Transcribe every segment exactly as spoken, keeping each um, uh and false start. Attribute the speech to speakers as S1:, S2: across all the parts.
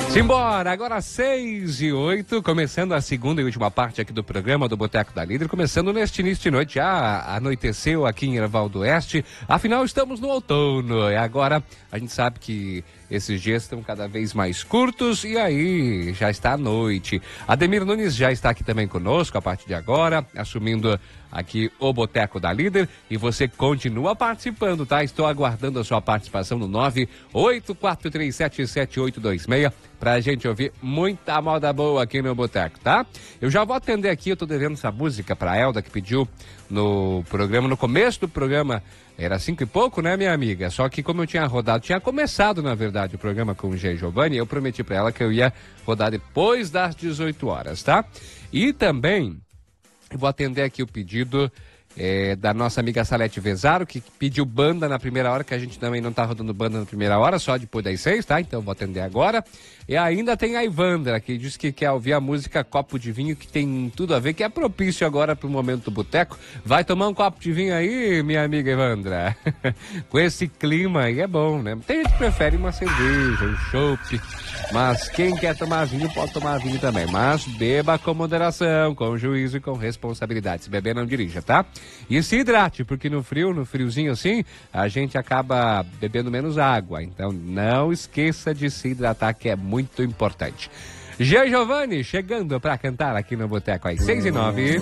S1: Simbora, agora seis e oito, começando a segunda e última parte aqui do programa do Boteco da Líder, começando neste início de noite, já anoiteceu aqui em Erval do Oeste, afinal estamos no outono, e agora a gente sabe que esses dias estão cada vez mais curtos e aí já está a noite. Ademir Nunes já está aqui também conosco a partir de agora, assumindo aqui o Boteco da Líder, e você continua participando, tá? Estou aguardando a sua participação no nove oito quatro três sete sete oito dois seis pra gente ouvir muita moda boa aqui no Boteco, tá? Eu já vou atender aqui, eu tô devendo essa música pra Elda, que pediu no programa, no começo do programa, era cinco e pouco, né, minha amiga? Só que como eu tinha rodado, tinha começado, na verdade, o programa com o G. Giovanni, eu prometi pra ela que eu ia rodar depois das dezoito horas, tá? E também eu vou atender aqui o pedido é, da nossa amiga Salete Vezaro, que pediu banda na primeira hora, que a gente também não tá rodando banda na primeira hora, só depois das seis, tá? Então eu vou atender agora. E ainda tem a Ivandra, que diz que quer ouvir a música Copo de Vinho, que tem tudo a ver, que é propício agora pro momento do boteco. Vai tomar um copo de vinho aí, minha amiga Ivandra? Com esse clima aí é bom, né? Tem gente que prefere uma cerveja, um chopp, mas quem quer tomar vinho pode tomar vinho também. Mas beba com moderação, com juízo e com responsabilidade. Se beber, não dirija, tá? E se hidrate, porque no frio, no friozinho assim, a gente acaba bebendo menos água. Então não esqueça de se hidratar, que é muito importante. G. Giovanni chegando para cantar aqui no Boteco às seis e nove.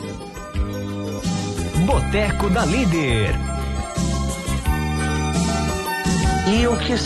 S2: Boteco da Líder.
S3: E o que